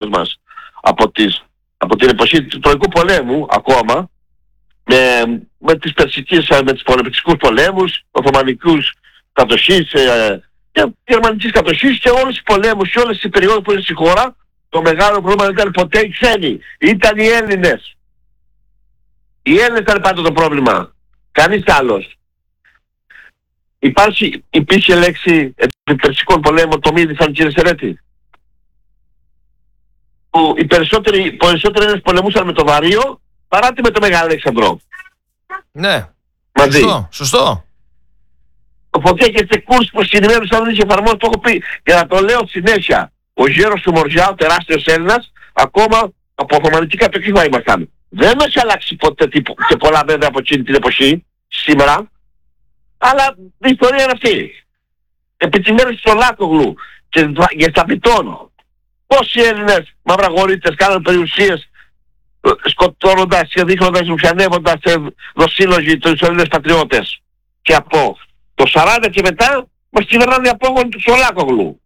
μας από την εποχή του Τροϊκού πολέμου ακόμα, με τις πολεμιστικούς πολέμους, Οθωμανικούς κατοχής και Γερμανικής κατοχής και όλους τους πολέμους και όλες τις περιόδους που είναι στη χώρα. Το μεγάλο πρόβλημα δεν ήταν ποτέ οι ξένοι, ήταν οι Έλληνες. Οι Έλληνες ήταν πάντα το πρόβλημα, κανείς άλλος. Υπήρχε λέξη επί Περσικών πολέμων το Μίδησαν, κύριε Σερέτη, που οι περισσότεροι Έλληνες πολεμούσαν με το Βαρείο παρά με το Μεγάλο Αλέξανδρο. Ναι, μαζί. Σωστό. Οπότε και σε κούρς που συνημένους αν δεν είχε εφαρμόσει, το έχω πει και να το λέω συνέχεια. Ο γέρος του Μορζιά, ο τεράστιος Έλληνας, ακόμα από Οθωμανική κατοχή θα ήμασταν. Δεν έχει αλλάξει ποτέ και πολλά βέβαια από εκείνη την εποχή, σήμερα, αλλά η ιστορία είναι αυτή. Επί τη μέρα στο Λάκογλου και στα Πιτών, πόσοι Έλληνες μαυραγορείτες κάνουν περιουσίες σκοτώνοντας και δείχνοντας, ουφιανεύοντας δοσύλλογοι τους Έλληνες πατριώτες. Και από το 40 και μετά μας κυβερνάνε οι απόγονοι του Σολάκογλου.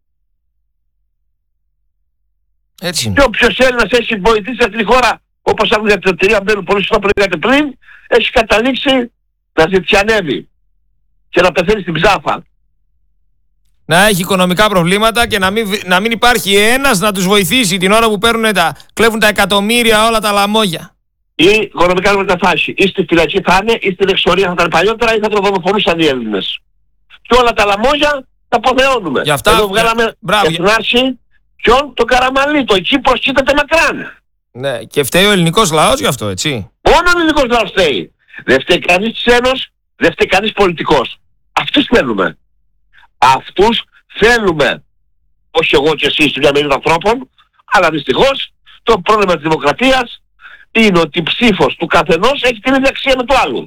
Έτσι είναι. Και όποιος Έλληνας έχει βοηθήσει αυτή τη χώρα, όπως αν για την εταιρεία μπαίνουν πολύ σωστά πριν, έχει καταλήξει να ζητιανεύει και να πεθαίνει στην ψάφα. Να έχει οικονομικά προβλήματα και να μην υπάρχει ένας να τους βοηθήσει την ώρα που κλέβουν τα εκατομμύρια όλα τα λαμόγια. Ή οικονομικά μεταφάση. Ή στη φυλακή θα είναι, ή στην εξορία θα ήταν παλιότερα, ή θα το δολοφονούσαν οι Έλληνες. Και όλα τα λαμόγια τα αποθεώνουμε. Γι' αυτά, εδώ βγάλαμε εθνάρχη ποιον, τον Καραμανλή. Εκεί προσκύτεται μακράν. Ναι, και φταίει ο ελληνικός λαός γι' αυτό, έτσι. Μόνο ο ελληνικός λαός φταίει. Δεν φταίει κανείς ξένος, δεν φταίει κανείς πολιτικός. Αυτούς θέλουμε. Αυτούς θέλουμε. Όχι εγώ και εσείς, μια μερίδα ανθρώπων, αλλά δυστυχώς το πρόβλημα της δημοκρατίας είναι ότι η ψήφος του καθενός έχει την ίδια αξία με το άλλο.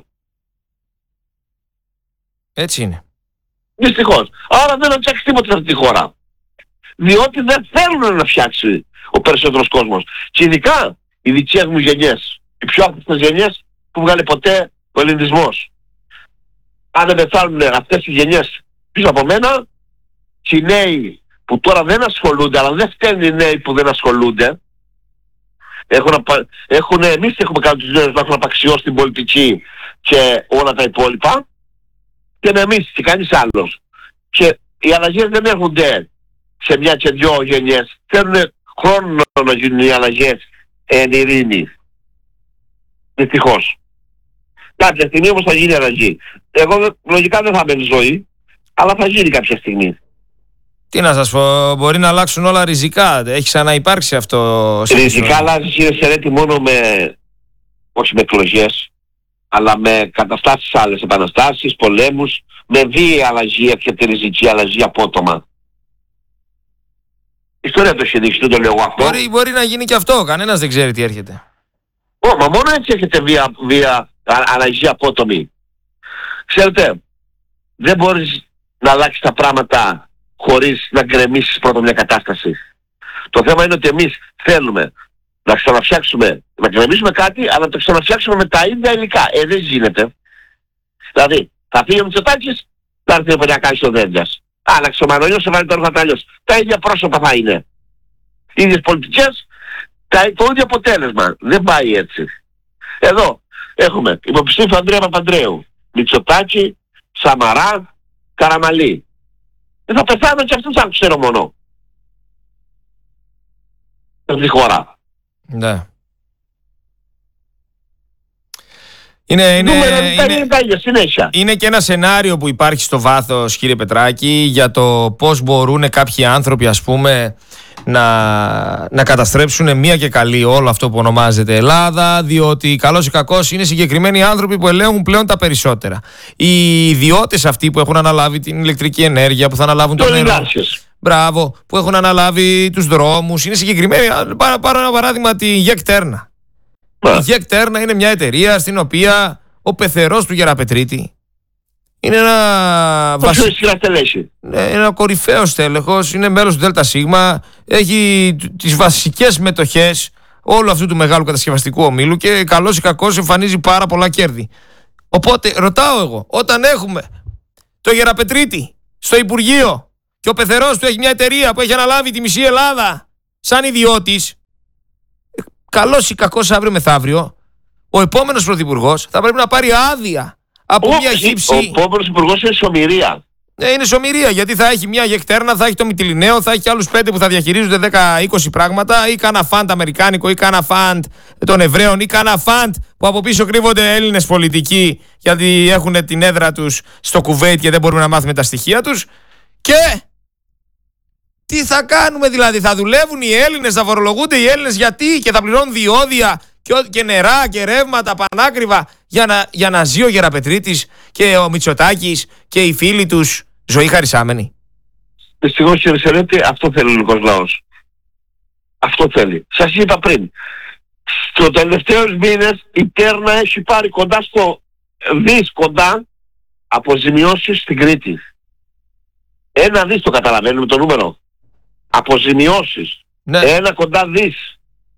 Έτσι είναι. Δυστυχώς. Άρα δεν θα φτιάξει τίποτα σε αυτή τη χώρα. Διότι δεν θέλουν να φτιάξει ο περισσότερος κόσμος. Και ειδικά οι δικές μου γενιές, οι πιο άφηστες γενιές που βγάλε ποτέ ο ελληνισμός. Αν δεν πεθάνουν αυτές οι γενιές πίσω από μένα, και οι νέοι που τώρα δεν ασχολούνται, αλλά δεν φταίνουν οι νέοι που δεν ασχολούνται, εμείς έχουμε κάνει τους νέους να έχουν απαξιώσει την πολιτική και όλα τα υπόλοιπα, και εμείς και κανείς άλλος. Και οι αλλαγές δεν έρχονται σε μια και δυο γενιές. Θέλουν χρόνο να γίνουν οι αλλαγές εν ειρήνη. Δυστυχώς. Κάποια στιγμή όμως θα γίνει αλλαγή. Εγώ λογικά δεν θα μένει ζωή, αλλά θα γίνει κάποια στιγμή. Τι να σας πω, μπορεί να αλλάξουν όλα ριζικά. Έχει ξαναυπάρξει αυτό. Ριζικά αλλάζει, κύριε Σερέτη, μόνο όχι με εκλογές, αλλά με καταστάσεις άλλες, επαναστάσεις, πολέμους, με βίαιη αλλαγή, έρχεται ριζική αλλαγή απότομα. Η ιστορία το έχει δείξει, δεν το λέω αυτό. Μπορεί να γίνει και αυτό, κανένας δεν ξέρει τι έρχεται. Μα μόνο έτσι έρχεται βία αλλαγή απότομη. Ξέρετε, δεν μπορείς να αλλάξεις τα πράγματα χωρίς να γκρεμίσεις πρώτα μια κατάσταση. Το θέμα είναι ότι εμείς θέλουμε να ξαναφτιάξουμε, να γκρεμίσουμε κάτι, αλλά να το ξαναφτιάξουμε με τα ίδια υλικά. Δεν γίνεται. Δηλαδή, θα φύγει ο Μητσοτάκης, θα έρθει ο Πενιακάκης ο Δέντιας. Άλλαξε ο Μανολιός, θα βάλει το Ρουφατάλιος. Τα ίδια πρόσωπα θα είναι. Οι ίδιες πολιτικές, το ίδιο αποτέλεσμα. Δεν πάει έτσι. Εδώ έχουμε υποψήφιο Ανδρέα Παπανδρέου, Μητσοτάκη, Σαμαρά, Καραμανλή. Θα πεθάνω και αυτούς αν ξέρω μόνο. Στη χώρα. Ναι. Είναι και ένα σενάριο που υπάρχει στο βάθος, κύριε Πετράκη, για το πώς μπορούν κάποιοι άνθρωποι, ας πούμε, να καταστρέψουν μία και καλή όλο αυτό που ονομάζεται Ελλάδα, διότι καλώς ή κακώς είναι συγκεκριμένοι άνθρωποι που ελέγχουν πλέον τα περισσότερα. Οι ιδιώτες αυτοί που έχουν αναλάβει την ηλεκτρική ενέργεια, που θα αναλάβουν το νερό, μπράβο, που έχουν αναλάβει τους δρόμους, είναι συγκεκριμένοι. Πάρω ένα παράδειγμα, τη ΓΕΚ Τέρνα. Η ΓΕΚ Τέρνα είναι μια εταιρεία στην οποία ο πεθερός του Γεραπετρίτη είναι ένα κορυφαίο στέλεχος, είναι μέλος του ΔΣ, έχει τις βασικές μετοχές όλου αυτού του μεγάλου κατασκευαστικού ομίλου και καλώς ή κακώς εμφανίζει πάρα πολλά κέρδη. Οπότε ρωτάω εγώ, όταν έχουμε το Γεραπετρίτη στο Υπουργείο και ο πεθερός του έχει μια εταιρεία που έχει αναλάβει τη μισή Ελλάδα σαν ιδιώτης, καλός ή κακός αύριο μεθαύριο, ο επόμενος πρωθυπουργός θα πρέπει να πάρει άδεια από μια χύψη. Ο επόμενος υπουργός είναι σωμηρία. Ναι, είναι σωμηρία, γιατί θα έχει μια γεκτέρνα, θα έχει το Μυτιληναίο, θα έχει και άλλους 5 που θα διαχειρίζονται 10-20 πράγματα, ή κάνα φαντ αμερικάνικο, ή κάνα φαντ των Εβραίων, ή κάνα φαντ που από πίσω κρύβονται Έλληνες πολιτικοί, γιατί έχουν την έδρα τους στο Κουβέιτ και δεν μπορούμε να μάθουμε τα στοιχεία τους. Και τι θα κάνουμε δηλαδή, θα δουλεύουν οι Έλληνες, θα φορολογούνται οι Έλληνες, γιατί και θα πληρώνουν διόδια και νερά και ρεύματα πανάκριβα για να ζει ο Γεραπετρίτης και ο Μητσοτάκης και οι φίλοι τους ζωή χαρισάμενη. Δυστυχώς, κύριε Σερέτη, αυτό θέλει ο ελληνικός λαός. Αυτό θέλει. Σας είπα πριν, στους τελευταίους μήνες η Τέρνα έχει πάρει κοντά στο κοντά αποζημιώσεις στην Κρήτη. 1 δις, το καταλαβαίνουμε το νούμερο. Αποζημιώσεις. Ναι. 1 κοντά δις.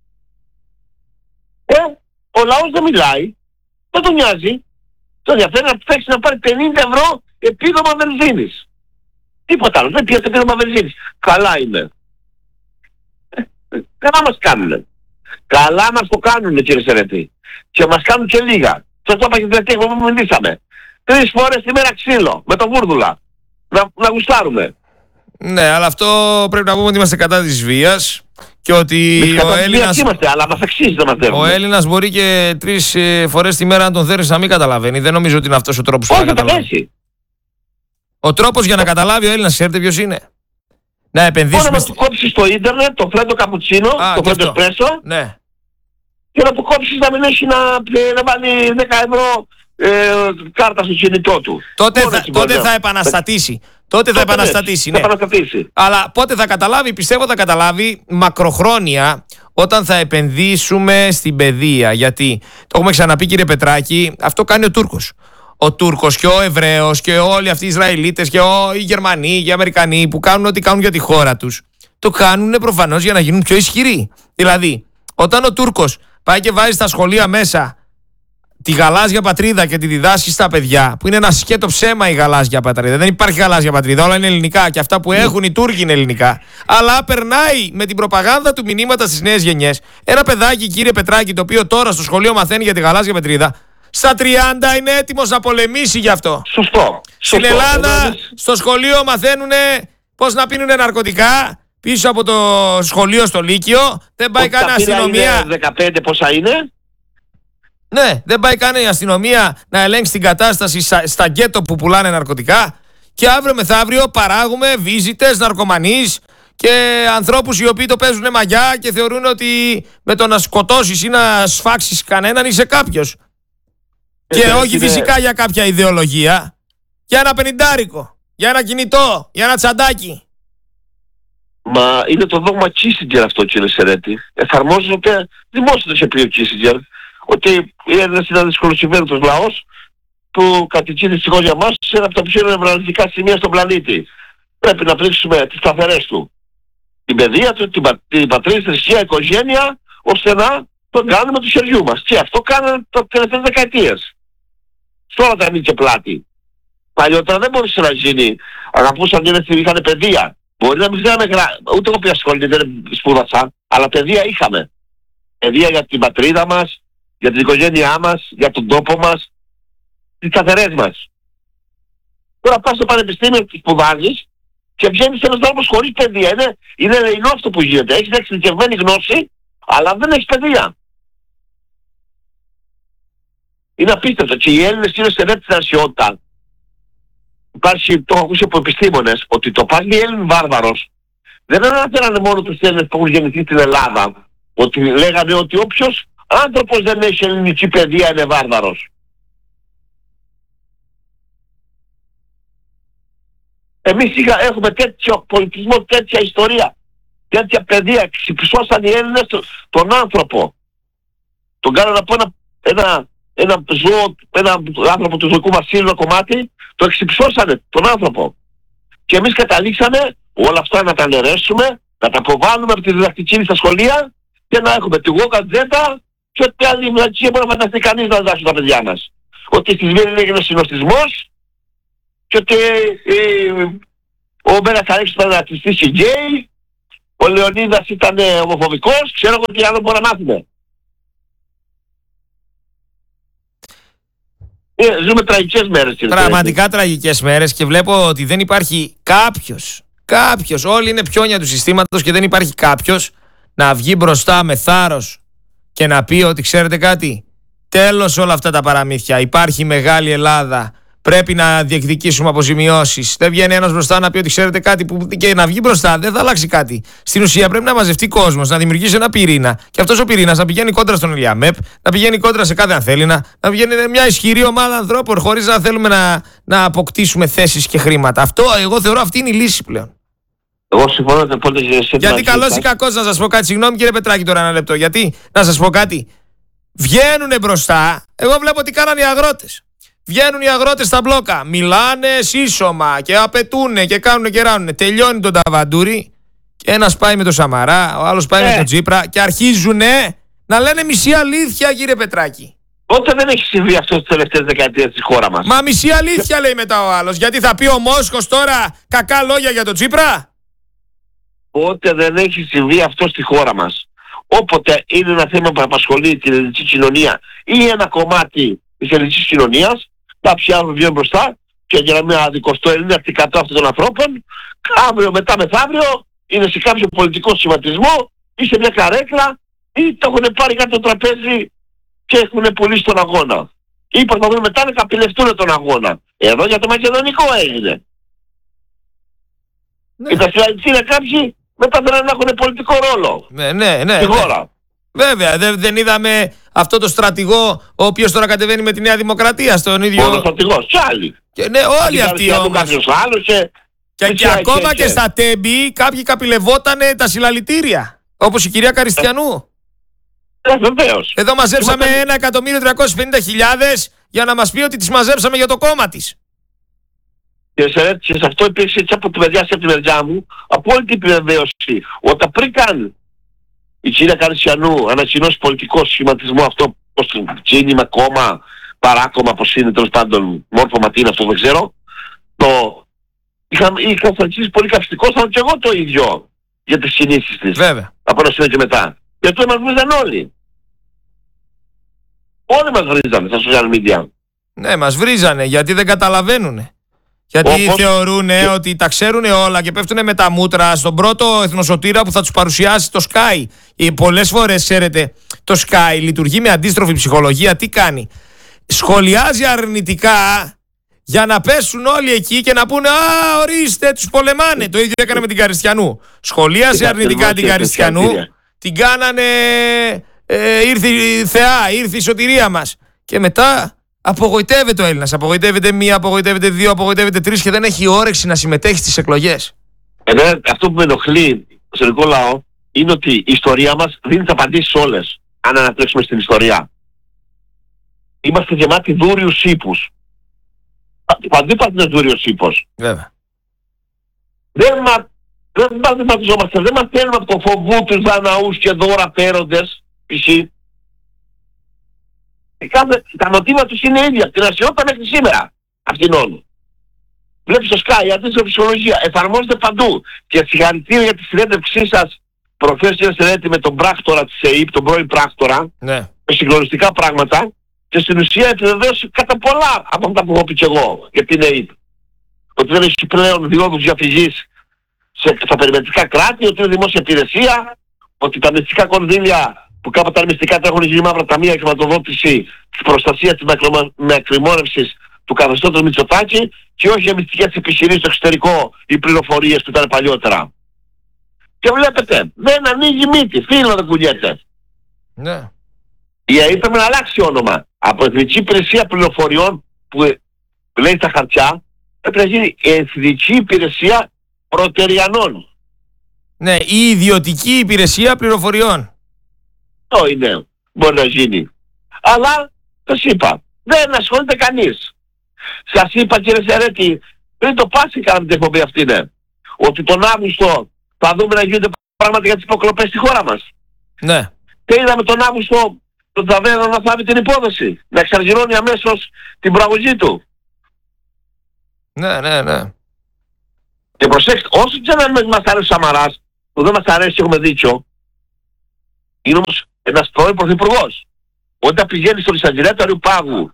Ο λαός δεν μιλάει. Δεν τον νοιάζει. Τον ενδιαφέρει να παίξει να πάρει 50 ευρώ επίδομα βενζίνης. Τίποτα άλλο. Δεν πιέζει επίδομα βενζίνης. Καλά είναι. Καλά μας κάνουνε. Καλά μας το κάνουνε, κύριε Σερέτη. Και μας κάνουν και λίγα. Σας το είπα και την τελευταία που μιλήσαμε. 3 φορές τη μέρα ξύλο με το βούρδουλα. Να γουστάρουμε. Ναι, αλλά αυτό πρέπει να πούμε ότι είμαστε κατά της βίας και ότι ο Έλληνας... Είμαστε, αλλά μας αξίζει να μας δέρνουμε. Ο Έλληνας μπορεί και 3 φορές τη μέρα να τον δέρνεις να μην καταλαβαίνει. Δεν νομίζω ότι είναι αυτός ο τρόπος που να καταλάβει. Ο τρόπος για να καταλάβει ο Έλληνας, ξέρετε ποιος είναι? Να επενδύσουμε... Μπορεί να του κόψεις στο ίντερνετ το φρέντο καπουτσίνο, το φρέντο εσπρέσο, ναι, και να του κόψεις να μην έχει να βάλει 10 ευρώ κάρτα στο κινητό του. Τότε θα επαναστατήσει. Τότε θα επαναστατήσει, ναι. Αλλά πότε θα καταλάβει? Πιστεύω θα καταλάβει μακροχρόνια, όταν θα επενδύσουμε στην παιδεία. Γιατί, το έχουμε ξαναπεί, κύριε Πετράκη, αυτό κάνει ο Τούρκος. Ο Τούρκος και ο Εβραίος και όλοι αυτοί οι Ισραηλίτες και οι Γερμανοί και οι Αμερικανοί που κάνουν ό,τι κάνουν για τη χώρα τους, το κάνουν προφανώς για να γίνουν πιο ισχυροί. Δηλαδή, όταν ο Τούρκος πάει και βάζει στα σχολεία μέσα τη γαλάζια πατρίδα και τη διδάσκει στα παιδιά, που είναι ένα σκέτο ψέμα η γαλάζια πατρίδα. Δεν υπάρχει γαλάζια πατρίδα, όλα είναι ελληνικά και αυτά που έχουν οι Τούρκοι είναι ελληνικά. Αλλά περνάει με την προπαγάνδα του μηνύματα στις νέες γενιές. Ένα παιδάκι, κύριε Πετράκη, το οποίο τώρα στο σχολείο μαθαίνει για τη γαλάζια πατρίδα, στα 30 είναι έτοιμος να πολεμήσει γι' αυτό. Σωστό. Στην Ελλάδα, στο σχολείο μαθαίνουν πώς να πίνουν ναρκωτικά. Πίσω από το σχολείο στο Λύκειο δεν πάει καν αστυνομία. 15 πόσα είναι. Ναι, δεν πάει καν η αστυνομία να ελέγξει την κατάσταση στα γκέτο που πουλάνε ναρκωτικά. Και αύριο μεθαύριο παράγουμε βίζιτες, ναρκωμανείς και ανθρώπους οι οποίοι το παίζουν μαγιά και θεωρούν ότι με το να σκοτώσεις ή να σφάξεις κανέναν είσαι κάποιος. Και όχι φυσικά για κάποια ιδεολογία. Για ένα 50, για ένα κινητό, για ένα τσαντάκι. Μα είναι το δόγμα Κίσιγκερ αυτό, κύριε Σερέτη. Εφαρμόζεται, δημόσια το είχε πει ο Κίσιγκερ, ότι είναι ένας δυσκολοσυμφέροντος λαός που κατοικεί δυστυχώς για μας σε ένα από τα πιο νευραλγικά σημεία στον πλανήτη. Πρέπει να πλήξουμε τις σταθερές του. Την παιδεία του, την πατρίδα, θρησκεία, οικογένεια, ώστε να τον κάνουμε του χεριού μας. Και αυτό κάνανε τις τελευταίες δεκαετίες. Σε όλα τα μήκε πλάτη. Παλιότερα δεν μπορούσε να γίνει. Αγαπούσαν οι Έλληνες, είχαν παιδεία. Μπορεί να μην ξέραμε ούτε εγώ πια σχολή, δεν σπούδασα, αλλά παιδεία είχαμε. Παιδεία για την πατρίδα μας, για την οικογένειά μας, για τον τόπο μας, τις σταθερές μας. Τώρα πας στο πανεπιστήμιο και σπουδάζεις και βγαίνεις ένας άνθρωπος χωρίς παιδεία. Είναι ελεηνό αυτό που γίνεται. Έχεις εξειδικευμένη γνώση, αλλά δεν έχεις παιδεία. Είναι απίστευτο. Και οι Έλληνες είναι σε τέτοια αρσιότητα. Υπάρχει, το έχω ακούσει από επιστήμονες, ότι το πάλι Έλλην βάρβαρος δεν αναφέρανε μόνο τους Έλληνες που έχουν γεννηθεί στην Ελλάδα. Ότι λέγανε ότι όποιος άνθρωπος δεν έχει ελληνική παιδεία είναι βάρβαρος. Εμείς έχουμε τέτοιο πολιτισμό, τέτοια ιστορία, τέτοια παιδεία. Ξυψώσαν οι Έλληνες τον άνθρωπο. Τον κάνανε από ένα ζώο, ένα άνθρωπο του ζωικού μας σύλλογο κομμάτι, το εξυψώσανε τον άνθρωπο. Και εμείς καταλήξαμε όλα αυτά να τα αναιρέσουμε, να τα αποβάλουμε από τη διδακτική στα σχολεία και να έχουμε τη γόκατζέτα και ό,τι άλλη βλακία μπορεί να φανταστεί κανείς να διδάξει τα παιδιά μας. Ότι στη Σμύρνη έγινε συνοστισμός και ότι ο Μπέρας Αλέξης ήταν ρατσιστής και γκέι, ο Λεωνίδας ήταν ομοφοβικός, ξέρω εγώ τι άλλο μπορεί να μάθουμε. Ζούμε τραγικές μέρες. Πραγματικά τραγικές μέρες και βλέπω ότι δεν υπάρχει κάποιος, όλοι είναι πιόνια του συστήματος και δεν υπάρχει κάποιος να βγει μπροστά με θάρρος και να πει ότι ξέρετε κάτι, τέλος όλα αυτά τα παραμύθια, υπάρχει μεγάλη Ελλάδα, πρέπει να διεκδικήσουμε αποζημιώσεις. Δεν βγαίνει ένας μπροστά να πει ότι ξέρετε κάτι, που και να βγει μπροστά δεν θα αλλάξει κάτι. Στην ουσία πρέπει να μαζευτεί κόσμος, να δημιουργήσει ένα πυρήνα και αυτός ο πυρήνας να πηγαίνει κόντρα στον ΕΛΙΑΜΕΠ, να πηγαίνει κόντρα σε κάθε Ανθέλινα, να πηγαίνει μια ισχυρή ομάδα ανθρώπων χωρίς να θέλουμε να αποκτήσουμε θέσεις και χρήματα. Αυτό εγώ θεωρώ αυτή είναι η λύση πλέον. Εγώ συμφωνώ με το γιατί καλώς ή κακώς να σας πω κάτι, συγγνώμη κύριε Πετράκη τώρα ένα λεπτό, γιατί να σας πω κάτι, βγαίνουνε μπροστά, εγώ βλέπω τι κάνανε οι αγρότες. Βγαίνουν οι αγρότες στα μπλόκα, μιλάνε σύσσωμα και απαιτούνε και κάνουνε και ράνουνε. Τελειώνει τον Ταβαντούρη και ένας πάει με τον Σαμαρά, ο άλλος πάει με τον Τσίπρα και αρχίζουνε να λένε μισή αλήθεια, κύριε Πετράκη. Πότε δεν έχει συμβεί αυτό τις τελευταίες δεκαετίες στη χώρα μας? Μα μισή αλήθεια λέει μετά ο άλλος. Γιατί θα πει ο Μόσχος τώρα κακά λόγια για τον Τσίπρα? Πότε δεν έχει συμβεί αυτό στη χώρα μας? Όποτε είναι ένα θέμα που απασχολεί την ελληνική κοινωνία ή ένα κομμάτι της ελληνικής κοινωνίας, κάποιοι άλλοι βγαίνουν μπροστά και για να μην αδικοστώ 90% αυτών των ανθρώπων, αύριο μετά μεθαύριο είναι σε κάποιο πολιτικό σχηματισμό ή σε μια καρέκλα ή το έχουν πάρει κάτω το τραπέζι και έχουν πουλήσει τον αγώνα. Ή προσπαθούν μετά να καπηλευτούν τον αγώνα. Εδώ για το μακεδονικό έγινε. Και τα συλλαλητήρια κάποιοι μετά θέλουν να έχουν πολιτικό ρόλο. Ναι. Στη χώρα. Βέβαια, δεν είδαμε αυτό το στρατηγό ο οποίος τώρα κατεβαίνει με τη Νέα Δημοκρατία στον ίδιο. Ο στρατηγός, κι άλλοι. Ναι, όλοι αυτοί όμως. Και ακόμα και στα Τέμπη κάποιοι καπηλευότανε τα συλλαλητήρια. Όπως η κυρία Καριστιανού. Βεβαίως. Εδώ μαζέψαμε 1.350.000 για να μας πει ότι τις μαζέψαμε για το κόμμα της. Και σε αυτό υπήρξε έτσι από τη μεριά μου απόλυτη επιβεβαίωση όταν πριν καν η κυρία Καριστιανού ανακοινώσει πολιτικό σχηματισμό, αυτό πως κίνημα, κόμμα, παράκομμα, πως είναι τέλος πάντων, μόρφωμα τι είναι αυτό δεν ξέρω, είχα αρχίσει πολύ καυστικός, αλλά και εγώ το ίδιο για τις κινήσεις της. Βέβαια. Από ένα σημείο και μετά. Και αυτό μας βρίζαν όλοι. Όλοι μας βρίζανε στα social media. Ναι, μας βρίζανε γιατί δεν καταλαβαίνουνε. Γιατί θεωρούν ότι τα ξέρουν όλα και πέφτουν με τα μούτρα στον πρώτο εθνοσωτήρα που θα τους παρουσιάσει το Sky. Πολλές φορές, ξέρετε, το Sky λειτουργεί με αντίστροφη ψυχολογία. Τι κάνει? Σχολιάζει αρνητικά για να πέσουν όλοι εκεί και να πούνε «Α, ορίστε, τους πολεμάνε». Το ίδιο έκανε με την Καριστιανού. Σχολίασε αρνητικά την Καριστιανού, την κάνανε ήρθε η θεά, ήρθε η σωτηρία μας. Και μετά απογοητεύεται ο Έλληνας. Απογοητεύεται μία, απογοητεύεται δύο, απογοητεύεται τρεις και δεν έχει όρεξη να συμμετέχει στις εκλογές. Αυτό που με ενοχλεί στο ελληνικό λαό είναι ότι η ιστορία μας δίνει τις απαντήσεις όλες. Αν ανατρέξουμε στην ιστορία. Είμαστε γεμάτοι δούριους ύπους. Παντού υπάρχει ένας δούριος ύπος. Βέβαια. Δεν ματιζόμαστε, δεν μαθαίνουμε από το φοβού τους δαναούς και δώρα πέροντες, π.χ. Τα νοτίβα τους είναι ίδια, την ασιότητα μέχρι σήμερα, αυτήν. Βλέπεις το Sky, η αντίστοιχη ψυχολογία, εφαρμόζεται παντού. Και συγχαρητήρια για τη συνέντευξή σας προχθές στην συνέντευξη με τον πράκτορα της ΕΕΠ, τον πρώην πράκτορα, με συγκλονιστικά πράγματα, και στην ουσία επιβεβαίωσε κατά πολλά από αυτά που έχω πει και εγώ για την ΕΕΠ. Ότι δεν έχει πλέον διόδους διαφυγής στα περιμετρικά κράτη, ότι είναι δημόσια υπηρεσία, ότι τα μυστικά κονδύλια που κάποτε τα μυστικά τρέχουν γίνει μαύρα ταμεία και χρηματοδότηση της προστασίας της μακριμόνευσης του καθεστώτος Μητσοτάκη και όχι για μυστικές επιχειρήσεις στο εξωτερικό ή πληροφορίες που ήταν παλιότερα. Και βλέπετε, δεν ανοίγει μύτη, φίλο δεν κουνιέται. Ναι. Η ΕΕΠ πρέπει να αλλάξει όνομα. Από Εθνική Υπηρεσία Πληροφοριών που λέει στα χαρτιά, πρέπει να γίνει Εθνική Υπηρεσία Προτεριανών. Ναι, η Ιδιωτική Υπηρεσία Πληροφοριών. Το είναι, μπορεί να γίνει. Αλλά, σας είπα, δεν ασχολείται κανείς. Σας είπα κύριε Σερέτη, πριν το πάσει κάναμε την εκπομπή αυτή, είναι, ότι τον Αύγουστο θα δούμε να γίνονται πράγματα για τις υποκλοπές στη χώρα μας. Ναι. Και είδαμε τον Αύγουστο τον Ταβέρο να θάβει την υπόθεση, να εξαργυρώνει αμέσως την προαγωγή του. Ναι. Και προσέξτε, όσο και να μας αρέσει ο Σαμαράς, που δεν μας αρέσει και έχουμε δίκιο, είναι όμως ένας πρώην πρωθυπουργός. Όταν πηγαίνει στο Λυσαντηρέα του Αριού Πάγου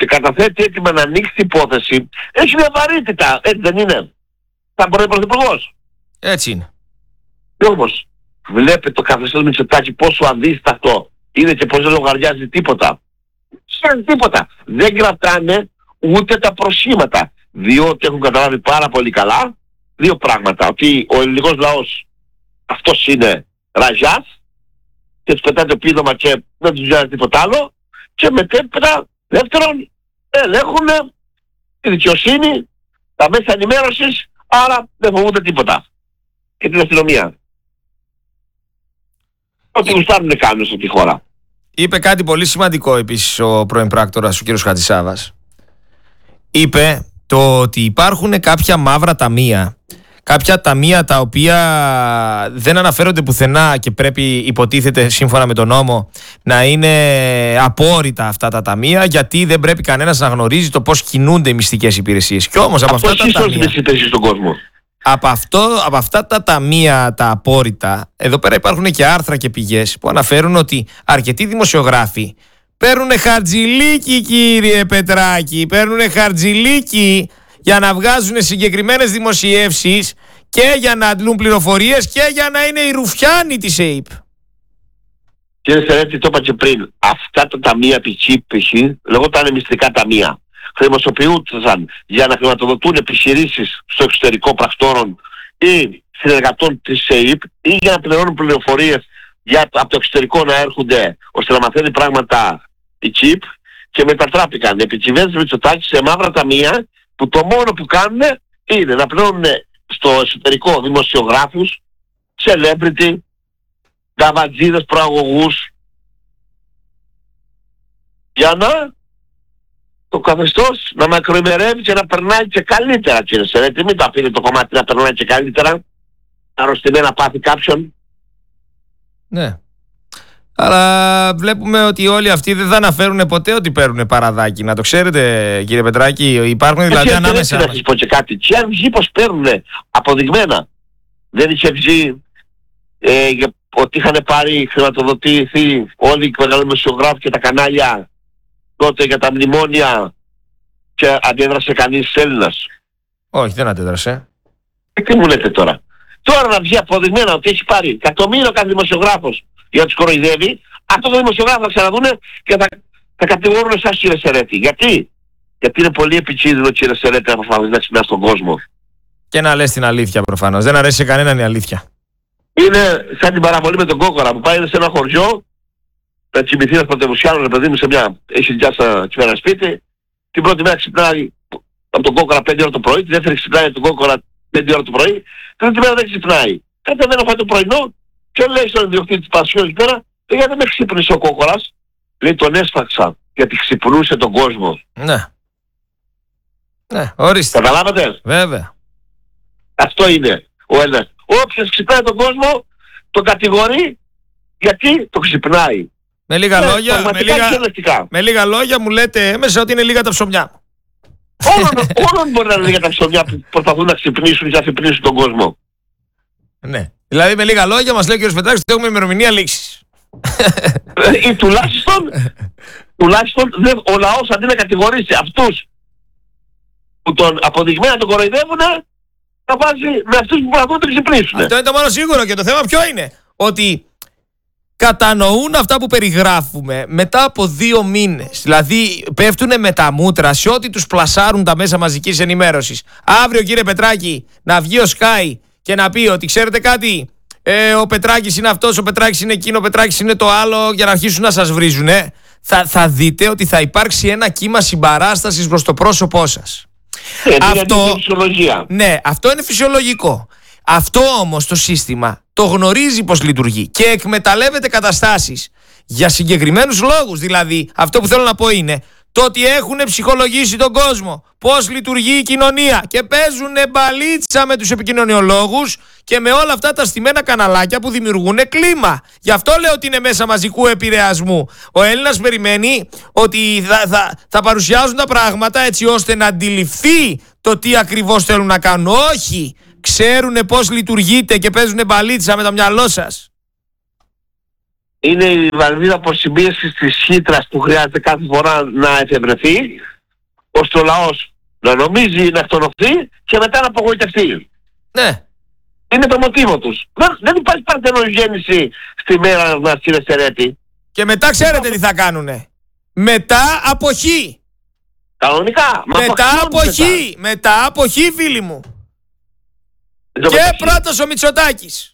και καταθέτει έτοιμα να ανοίξει την υπόθεση, έχει μια βαρύτητα, έτσι δεν είναι? Θα μπορεί πρωθυπουργός. Έτσι είναι. Και όμως, βλέπετε το καθεστώς Μητσοτάκη πόσο αδίστακτο είναι και πώς δεν λογαριάζει τίποτα. Τίποτα. Δεν κρατάνε ούτε τα προσχήματα. Διότι έχουν καταλάβει πάρα πολύ καλά δύο πράγματα. Ότι ο ελληνικός λαός αυτός είναι ραγιάς και τους πετάει το πείδωμα και δεν τους βγάζει τίποτα άλλο. Και μετέπειτα, δεύτερον, ελέγχουν τη δικαιοσύνη, τα μέσα ενημέρωσης, άρα δεν φοβούνται τίποτα. Και την αστυνομία. Ό,τι γουστάρουν να κάνουν σε αυτή τη χώρα. Είπε κάτι πολύ σημαντικό επίσης ο πρώην πράκτορας, ο κ. Χατζησάβας. Είπε το ότι υπάρχουν κάποια μαύρα ταμεία, κάποια ταμεία τα οποία δεν αναφέρονται πουθενά και πρέπει, υποτίθεται σύμφωνα με τον νόμο, να είναι απόρριτα αυτά τα ταμεία, γιατί δεν πρέπει κανένας να γνωρίζει το πώς κινούνται οι μυστικές υπηρεσίες. Και όμως από αυτά τα ταμεία, στον κόσμο. Από αυτά τα ταμεία τα απόρριτα, εδώ πέρα υπάρχουν και άρθρα και πηγές που αναφέρουν ότι αρκετοί δημοσιογράφοι παίρνουνε χαρτζηλίκι, κύριε Πετράκη, παίρνουνε χαρτζηλίκι για να βγάζουν συγκεκριμένες δημοσιεύσεις και για να αντλούν πληροφορίες και για να είναι οι ρουφιάνοι της ΑΕΠ. Κύριε Σερέτη, το είπα και πριν, αυτά τα ταμεία π.χ. λεγόταν μυστικά ταμεία. Χρησιμοποιούνταν για να χρηματοδοτούν επιχειρήσεις στο εξωτερικό πρακτόρων ή συνεργατών της ΑΕΠ ή για να πληρώνουν πληροφορίες από το εξωτερικό να έρχονται ώστε να μαθαίνει πράγματα η ΚΙΠ, και μετατράπηκαν επί κυβέρνηση Μητσοτάκη σε μαύρα ταμεία που το μόνο που κάνουν είναι να πληρώνουν στο εσωτερικό δημοσιογράφους, celebrity, νταβατζίδες, προαγωγούς, για να το καθεστώς να μακροημερεύει και να περνάει και καλύτερα, κύριε Σερέτη. Μην το αφήνει το κομμάτι να περνάει και καλύτερα, αρρωστημένα πάθη κάποιον. Ναι. Αλλά βλέπουμε ότι όλοι αυτοί δεν θα αναφέρουν ποτέ ότι παίρνουν παραδάκι. Να το ξέρετε, κύριε Πετράκη, υπάρχουν δηλαδή ανάμεσα. Να σας πω και κάτι. Και αν βγει πως παίρνουν αποδειγμένα. Δεν είχε βγει ότι είχαν πάρει, χρηματοδοτηθεί όλοι οι μεγάλοι δημοσιογράφοι και τα κανάλια τότε για τα μνημόνια και αντέδρασε κανείς Έλληνας? Όχι, δεν αντέδρασε. Τι μου λέτε τώρα? Τώρα να βγει αποδειγμένα ότι έχει πάρει εκατομμύριο κάθε δημοσιογράφος για να τους κοροϊδεύει, αυτό το δημοσιογράφο θα ξαναδούνε και θα κατηγορούν εσάς, κύριε Σερέτη. Γιατί? Γιατί είναι πολύ επικίνδυνο, κύριε Σερέτη, να προσπαθείς να ξυπνάς στον κόσμο. Και να λες την αλήθεια προφανώς. Δεν αρέσει σε κανέναν η αλήθεια. Είναι σαν την παραβολή με τον Κόκορα που πάει σε ένα χωριό, να τσιμηθεί ένας πρωτευουσιάνος, παιδί μου, έχει γεια στα ένα σπίτι. Την πρώτη μέρα ξυπνάει από τον Κόκορα 5 ώρα το πρωί, τη δεύτερη ξυπνάει από τον Κόκορα 5 ώρα το πρωί, την τρίτη μέρα δεν ξυπνάει. Κάτι δεν φάει το πρωινό και λέει στον ιδιοκτήτη της Πασιόν εκεί πέρα, γιατί δεν με ξύπνησε ο Κόκορας? Λέει, τον έσφαξα γιατί ξυπνούσε τον κόσμο. Ναι. Ναι, ορίστε. Καταλάβατε? Βέβαια. Αυτό είναι ο Έλληνας. Όποιος ξυπνάει τον κόσμο, τον κατηγορεί γιατί το ξυπνάει. Με λίγα λόγια μου λέτε έμεσα ότι είναι λίγα τα ψωμιά. Όλων μπορεί να είναι λίγα τα ψωμιά που προσπαθούν να ξυπνήσουν και να ξυπνήσουν τον κόσμο. Ναι. Δηλαδή με λίγα λόγια μας λέει ο κ. Πετράκης ότι έχουμε ημερομηνία λήξης. Ή τουλάχιστον ο λαός αντί να κατηγορήσει αυτούς που τον αποδειγμένα τον κοροϊδεύουν, θα βάζει με αυτούς που προσπαθούν να τον ξυπνήσουν. Αυτό είναι το μόνο σίγουρο, και το θέμα ποιο είναι? Ότι κατανοούν αυτά που περιγράφουμε μετά από 2 μήνες. Δηλαδή πέφτουν με τα μούτρα σε ό,τι τους πλασάρουν τα μέσα μαζικής ενημέρωσης. Αύριο, κύριε Πετράκη, να βγει ο Sky και να πει ότι ξέρετε κάτι, ο Πετράκης είναι αυτός, ο Πετράκης είναι εκείνο, ο Πετράκης είναι το άλλο, για να αρχίσουν να σας βρίζουν. Θα δείτε ότι θα υπάρξει ένα κύμα συμπαράστασης προς το πρόσωπό σας. Αυτό είναι φυσιολογικό. Αυτό όμως το σύστημα το γνωρίζει πως λειτουργεί και εκμεταλλεύεται καταστάσεις για συγκεκριμένους λόγους. Δηλαδή αυτό που θέλω να πω είναι το ότι έχουν ψυχολογήσει τον κόσμο πώς λειτουργεί η κοινωνία και παίζουν μπαλίτσα με τους επικοινωνιολόγους και με όλα αυτά τα στημένα καναλάκια που δημιουργούν κλίμα. Γι' αυτό λέω ότι είναι μέσα μαζικού επηρεασμού. Ο Έλληνας περιμένει ότι θα παρουσιάζουν τα πράγματα έτσι ώστε να αντιληφθεί το τι ακριβώς θέλουν να κάνουν. Όχι! Ξέρουν πώς λειτουργείτε και παίζουν μπαλίτσα με το μυαλό σας. Είναι η βαλβίδα προσυμπίεσης της χύτρας που χρειάζεται κάθε φορά να εφευρεθεί ώστε ο λαός να νομίζει να εκτονωθεί και μετά να απογοητευτεί. Ναι. Είναι το μοτίβο τους. Δεν υπάρχει παρθενογέννηση στη μέρα μας, κύριε Σερέτη. Και μετά ξέρετε τι θα κάνουνε. Μετά αποχή. Κανονικά. Μετά αποχή, φίλοι μου. Και πρώτος ο Μητσοτάκης.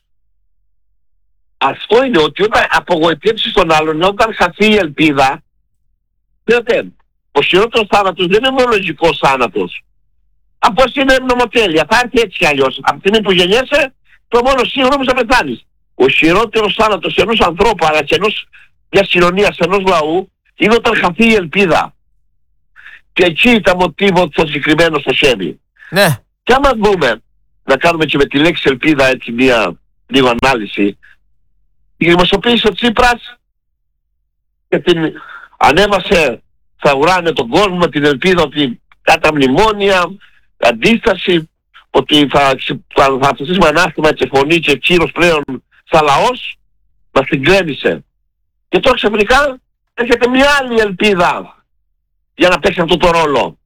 Αυτό είναι ότι όταν απογοητεύσεις τον άλλον, όταν χαθεί η ελπίδα, ξέρετε, ο χειρότερος θάνατος δεν είναι μορολογικός θάνατος. Από εσύ είναι νομοτέλεια. Θα έρθει έτσι κι αλλιώς. Από την που γεννιέσαι, το μόνο σίγουρο που θα πεθάνεις. Ο χειρότερος θάνατος ενός ανθρώπου, αλλά και μιας κοινωνίας, ενός λαού, είναι όταν χαθεί η ελπίδα. Και εκεί τα μοτίβο το συγκεκριμένο στο χέρι. Ναι. Και άμα δούμε, να κάνουμε και με τη λέξη ελπίδα έτσι μια λίγο ανάλυση, η δημοσιοποίηση ο Τσίπρας και την ανέβασε, θα ουράνε τον κόσμο με την ελπίδα ότι κατά μνημόνια, αντίσταση, ότι θα αυτοσύσουμε ανάστημα και φωνή και κύρος πλέον σαν λαός, μας την κρέμισε. Και τώρα ξαφνικά έρχεται μια άλλη ελπίδα για να παίξει αυτό το ρόλο.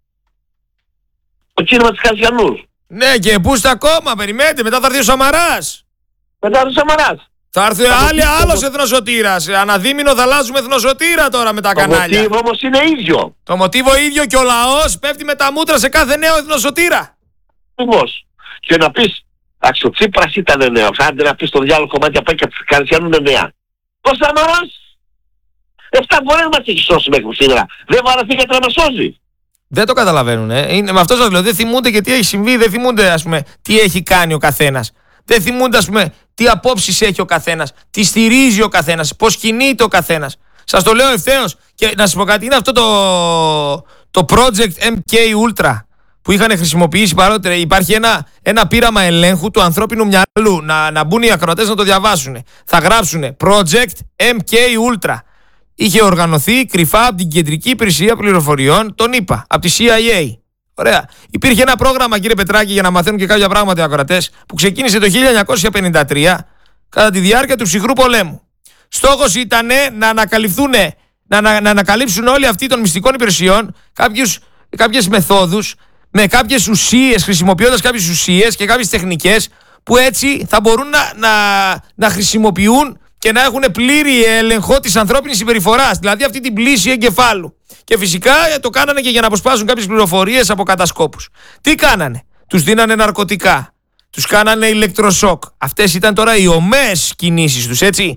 Το κίνημα της Καζιανούς. Ναι, και πού στα κόμμα, περιμένετε, μετά θα έρθει ο Σαμαράς. Θα έρθει άλλος εθνοσωτήρας. Αναδίμηνο θα αλλάζουμε εθνοσωτήρα τώρα με τα κανάλια. Το μοτίβο όμως είναι ίδιο. Το μοτίβο ίδιο και ο λαός πέφτει με τα μούτρα σε κάθε νέο εθνοσωτήρα. Ακριβώς. Και να πεις, ο Τσίπρας ήταν νέος. Άντε να πεις το διάλογο κομμάτι απ' και Καρσιανού είναι νέα. Ο Σαμαράς 7 φορές μας έχει σώσει μέχρι σήμερα. Δεν βαραθήκατε να μας σώζει. Δεν το καταλαβαίνουν. Με αυτό σας λέω. Δεν θυμούνται και τι έχει συμβεί. Δεν θυμούνται, ας πούμε, τι έχει κάνει ο καθένας. Δεν θυμούνται, ας πούμε, τι απόψεις έχει ο καθένας. Τι στηρίζει ο καθένας. Πώς κινείται ο καθένας. Σας το λέω ευθέως. Και να σας πω κάτι. Είναι αυτό το project MK Ultra που είχαν χρησιμοποιήσει παρότερα. Υπάρχει ένα πείραμα ελέγχου του ανθρώπινου μυαλού. Να μπουν οι ακροατές να το διαβάσουν. Θα γράψουν project MK Ultra. Είχε οργανωθεί κρυφά από την Κεντρική Υπηρεσία Πληροφοριών, τον ΗΠΑ, από τη CIA. Ωραία. Υπήρχε ένα πρόγραμμα, κύριε Πετράκη, για να μαθαίνουν και κάποια πράγματα οι ακροατές, που ξεκίνησε το 1953 κατά τη διάρκεια του ψυχρού πολέμου. Στόχος ήταν να ανακαλύψουν όλοι αυτοί των μυστικών υπηρεσιών κάποιες μεθόδους με κάποιες ουσίες, χρησιμοποιώντας κάποιες ουσίες και κάποιες τεχνικές που έτσι θα μπορούν να χρησιμοποιούν και να έχουν πλήρη έλεγχο της ανθρώπινης συμπεριφοράς, δηλαδή αυτή την πλήση εγκεφάλου. Και φυσικά το κάνανε και για να αποσπάσουν κάποιες πληροφορίες από κατασκόπους. Τι κάνανε? Τους δίνανε ναρκωτικά, τους κάνανε ηλεκτροσόκ. Αυτές ήταν τώρα οι ομές κινήσεις τους, έτσι.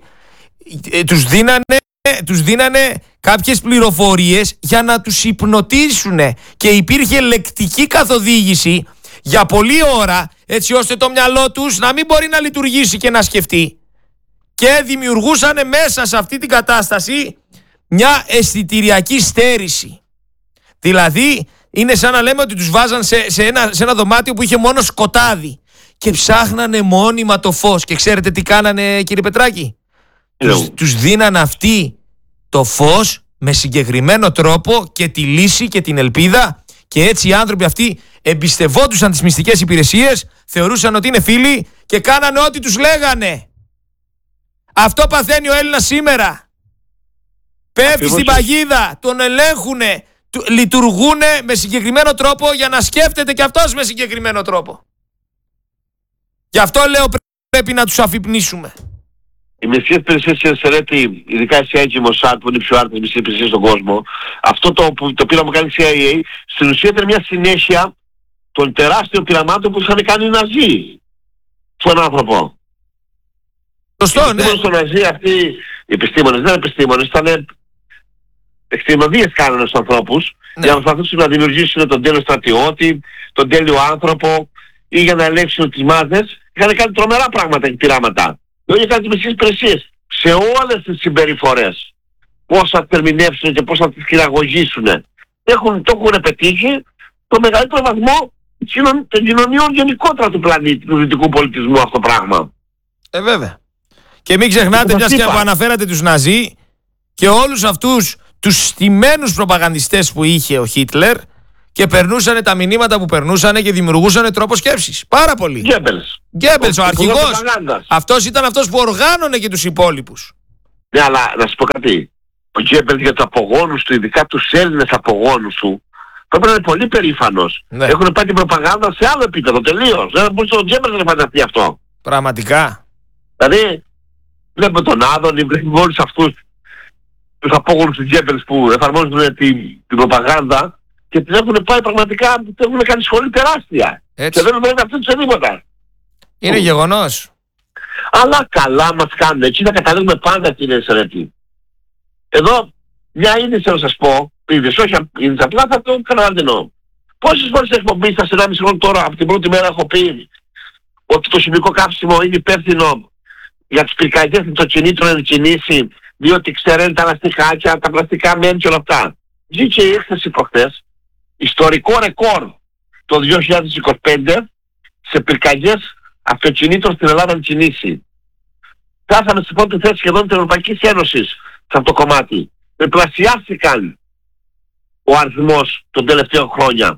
Τους δίνανε κάποιες πληροφορίες για να τους υπνοτίσουν και υπήρχε λεκτική καθοδήγηση για πολλή ώρα, έτσι ώστε το μυαλό τους να μην μπορεί να λειτουργήσει και να σκεφτεί. Και δημιουργούσαν μέσα σε αυτή την κατάσταση μια αισθητηριακή στέρηση. Δηλαδή είναι σαν να λέμε ότι τους βάζαν σε ένα δωμάτιο που είχε μόνο σκοτάδι και ψάχνανε μόνιμα το φως. Και ξέρετε τι κάνανε, κύριε Πετράκη? Τους δίναν αυτοί το φως με συγκεκριμένο τρόπο και τη λύση και την ελπίδα, και έτσι οι άνθρωποι αυτοί εμπιστευόντουσαν τις μυστικές υπηρεσίες, θεωρούσαν ότι είναι φίλοι και κάνανε ό,τι τους λέγανε. Αυτό παθαίνει ο Έλληνας σήμερα. Πέφτει στην παγίδα, τον ελέγχουνε, λειτουργούνε με συγκεκριμένο τρόπο για να σκέφτεται και αυτός με συγκεκριμένο τρόπο. Γι' αυτό λέω πρέπει να τους αφυπνίσουμε. Οι μυστικές υπηρεσίες, κύριε Σερέτη, ειδικά η CIA και η Mossad, που είναι οι πιο άρτες μυστικές υπηρεσίες στον κόσμο, αυτό το πείραμα που κάνει η CIA, στην ουσία ήταν μια συνέχεια των τεράστιων πειραμάτων που είχαν κάνει οι Ναζί στον άνθρωπο. Σωστό, ναι. Στον Ναζί αυτοί οι επιστήμονες, δεν επιστήμονες, ήταν εκτιμωδίες κάνανε στους ανθρώπους, για να προσπαθήσουν να δημιουργήσουν τον τέλειο στρατιώτη, τον τέλειο άνθρωπο, ή για να ελέγξουν τις μάζες. Είχαν κάνει τρομερά πράγματα και πειράματα. Δεν είχαν τις μυστικές υπηρεσίες σε όλες τις συμπεριφορές. Πώς θα τις ερμηνεύσουν και πώς θα τις χειραγωγήσουν. Το έχουν πετύχει το μεγαλύτερο βαθμό των κοινωνιών γενικότερα του πλανήτη, του δυτικού πολιτισμού αυτό το πράγμα. Βέβαια. Και μην ξεχνάτε, μιας και που αναφέρατε τους Ναζί και όλους αυτούς τους στημένους προπαγανδιστές που είχε ο Χίτλερ και περνούσαν τα μηνύματα που περνούσαν και δημιουργούσαν τρόπο σκέψης. Πάρα πολύ. Γκέμπελς, ο αρχηγός. Αυτός ήταν αυτός που οργάνωνε και τους υπόλοιπους. Ναι, αλλά να σου πω κάτι. Ο Γκέμπελς για τους απογόνους του, ειδικά τους Έλληνες απογόνους του, πρέπει να είναι πολύ περήφανος. Ναι. Έχουν πάει την προπαγάνδα σε άλλο επίπεδο τελείως. Δεν μπορεί στο Τζέμπερς να φανταστεί αυτό. Πραγματικά. Δηλαδή, βλέπουμε τον Άδωνη, βλέπουμε όλους αυτούς τους απόγονους του Τζέμπερς που εφαρμόζουν την προπαγάνδα και την έχουν πάει πραγματικά, την έχουν κάνει σχολή τεράστια. Έτσι. Και δεν βλέπουν αυτό σε τίποτα. Είναι γεγονός. Αλλά καλά μας κάνουν. Εκεί θα καταλήγουμε πάντα, κύριε Σερέτη. Εδώ μια είδηση να σας πω, είδηση, όχι είδηση, απλά θα το καταλαβαίνω. Πόσες φορές εκπομπή στα 1,5 χρόνο τώρα, από την πρώτη μέρα έχω πει ότι το χημικό καύσιμο είναι υπεύθυνο για τις πυρκαγιές των κινήτρων να κινήσει, διότι ξεραίνει τα λαστιχάκια, τα πλαστικά μένει και όλα αυτά. Βγήκε η έκθεση προχθές, ιστορικό ρεκόρ το 2025 σε πυρκαγιές αυτοκινήτων στην Ελλάδα να κινήσει. Φτάσαμε στην πρώτη θέση σχεδόν της Ευρωπαϊκής Ένωσης σε αυτό το κομμάτι. Πεπλασιάστηκαν ο αριθμός των τελευταίων χρόνια.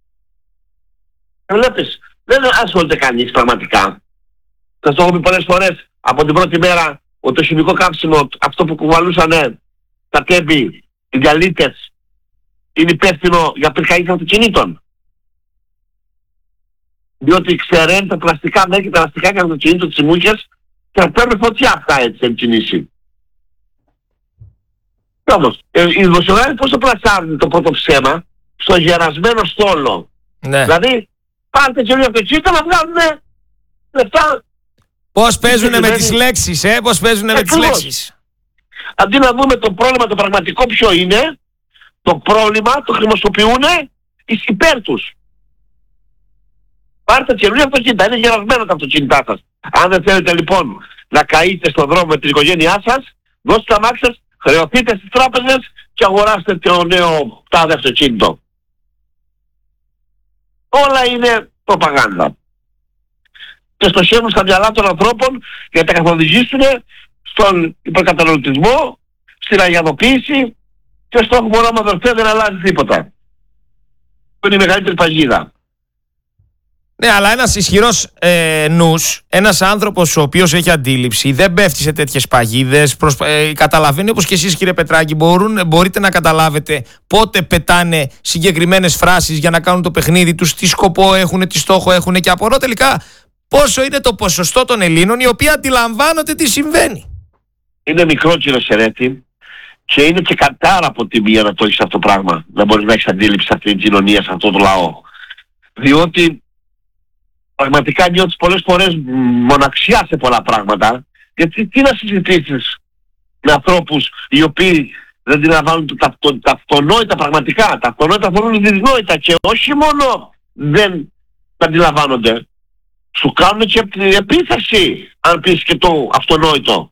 Βλέπεις, δεν ασχολείται κανείς πραγματικά. Σας το έχω πει πολλές φορές από την πρώτη μέρα ότι το χημικό καύσιμο, αυτό που κουβαλούσαν τα τέμπη, οι διαλύτες, είναι υπεύθυνο για πυρκαγιές αυτοκινήτων. Διότι ξεραίνει τα πλαστικά μέσα και τα λαστικά και αυτοκινήτων της ημούχες και θα παίρνουν φωτιά αυτά έτσι εν κινήσει. Όμως, οι δημοσιογράφοι πώς το πλασάρουν το πρώτο ψέμα στο γερασμένο στόλο. Ναι. Δηλαδή, πάρτε και όλοι αυτοκίνητα να βγάλουν λεφτά. Πώς παίζουνε με τις λέξεις, πώς παίζουνε με τις λέξεις. Αντί να δούμε το πρόβλημα το πραγματικό ποιο είναι, το πρόβλημα το χρησιμοποιούν εις υπέρ τους. Πάρτε καινούργια αυτοκίνητα, είναι γερασμένα τα αυτοκίνητά σας. Αν δεν θέλετε λοιπόν να καείτε στον δρόμο με την οικογένειά σας, δώστε τα αμάξι σας, χρεωθείτε στις τράπεζες και αγοράστε το νέο τάδε αυτοκίνητο. Όλα είναι προπαγάνδα. Και στοχεύουν στα μυαλά των ανθρώπων για να τα καθοδηγήσουν στον υπερκαταναλωτισμό, στην αγιαδοποίηση και στο έχουμε όνομα αδερφέ δεν αλλάζει τίποτα. Που είναι η μεγαλύτερη παγίδα. Ναι, αλλά ένας ισχυρός νους, ένας άνθρωπος ο οποίος έχει αντίληψη, δεν πέφτει σε τέτοιες παγίδες, καταλαβαίνει όπως και εσείς κύριε Πετράκη, μπορείτε να καταλάβετε πότε πετάνε συγκεκριμένες φράσεις για να κάνουν το παιχνίδι τους, τι σκοπό έχουν, τι στόχο έχουν και απορώ τελικά πόσο είναι το ποσοστό των Ελλήνων οι οποίοι αντιλαμβάνονται τι συμβαίνει. Είναι μικρό κύριε Σερέτη και είναι και κατάρα από τη μία να το έχεις αυτό το πράγμα, να μπορείς να έχεις αντίληψη σε αυτήν την κοινωνία, σε αυτόν τον λαό. Διότι πραγματικά νιώθεις πολλές φορές μοναξιά σε πολλά πράγματα, γιατί τι να συζητήσεις με ανθρώπους οι οποίοι δεν αντιλαμβάνουν τα αυτονόητα πραγματικά, τα αυτονόητα θεωρούν δυσνόητα και όχι μόνο δεν τα αντιλαμβάνονται, σου κάνουν και επίθεση αν πεις και το αυτονόητο.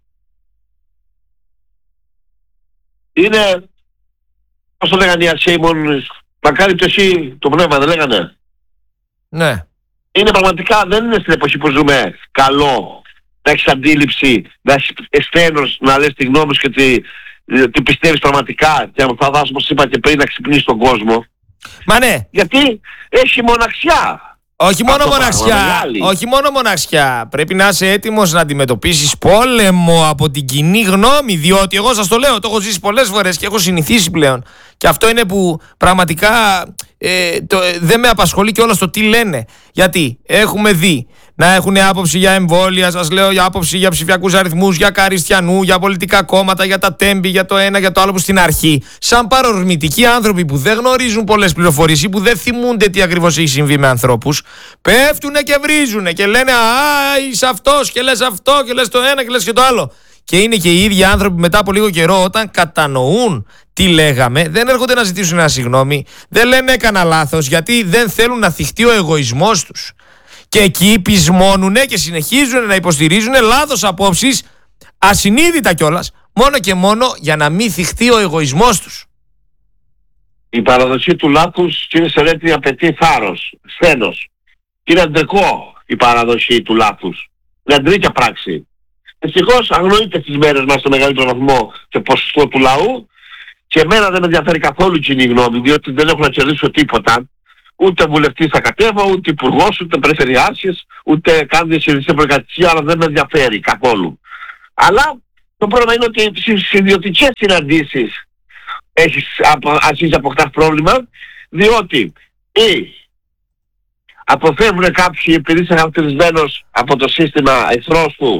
Είναι, πώς το λέγανε οι Ασέιμον, μακάρι το εσύ το πνεύμα, δεν λέγανε. Ναι. Είναι πραγματικά, δεν είναι στην εποχή που ζούμε καλό να έχεις αντίληψη, να έχεις εσθένος, να λες τη γνώμη σου και τι πιστεύεις πραγματικά και θα δώσεις, όπως είπα και πριν, να ξυπνήσεις τον κόσμο. Μα ναι. Γιατί έχει μοναξιά. Όχι μόνο μοναξιά, όχι μόνο μοναξιά. Πρέπει να είσαι έτοιμος να αντιμετωπίσεις πόλεμο από την κοινή γνώμη. Διότι εγώ σας το λέω, το έχω ζήσει πολλές φορές και έχω συνηθίσει πλέον. Και αυτό είναι που πραγματικά δεν με απασχολεί και όλο το τι λένε. Γιατί έχουμε δει να έχουν άποψη για εμβόλια, σας λέω, για άποψη για ψηφιακούς αριθμούς, για Καριστιανού, για πολιτικά κόμματα, για τα τέμπη, για το ένα, για το άλλο, που στην αρχή, σαν παρορμητικοί άνθρωποι που δεν γνωρίζουν πολλές πληροφορίες ή που δεν θυμούνται τι ακριβώς έχει συμβεί με ανθρώπους, πέφτουνε και βρίζουνε και λένε «Α, είσαι αυτός και λες αυτό και λες το ένα και λες και το άλλο». Και είναι και οι ίδιοι άνθρωποι μετά από λίγο καιρό, όταν κατανοούν τι λέγαμε, δεν έρχονται να ζητήσουν ένα συγγνώμη, δεν λένε έκανα λάθος, γιατί δεν θέλουν να θυχτεί ο εγωισμός τους. Και εκεί πεισμώνουνε και συνεχίζουν να υποστηρίζουν λάθος απόψεις, ασυνείδητα κιόλας, μόνο και μόνο για να μην θυχτεί ο εγωισμός τους. Η παραδοσία του λάθους, κύριε Σερέτη, απαιτεί θάρρος, σθένος. Είναι αντρικό η παραδοσία του λάθους. Είναι αντρίκια πράξη. Ευτυχώς αγνοείται στις μέρες μας στο μεγαλύτερο βαθμό και ποσοστό του λαού και εμένα δεν με ενδιαφέρει καθόλου η κοινή γνώμη, διότι δεν έχω να κερδίσω τίποτα. Ούτε βουλευτής θα κατέβω, ούτε υπουργός, ούτε περιφερειάρχης, ούτε κάνει συνδυσία προκατησία, αλλά δεν με ενδιαφέρει καθόλου. Αλλά το πρόβλημα είναι ότι στις ιδιωτικές συναντήσεις αρχίζει να αποκτάς πρόβλημα, Διότι ή αποφεύγουν κάποιοι, επειδή είσαι χαρακτηρισμένος από το σύστημα εχθρός του,